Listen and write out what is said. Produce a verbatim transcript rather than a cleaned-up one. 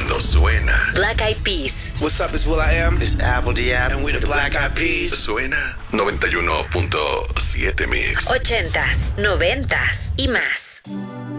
cuando suena. Black Eyed Peas. What's up, it's Will I Am. It's Apple D. And we the Black Eyed Peas. Suena noventa y uno punto siete Mix. Ochentas, noventas y más.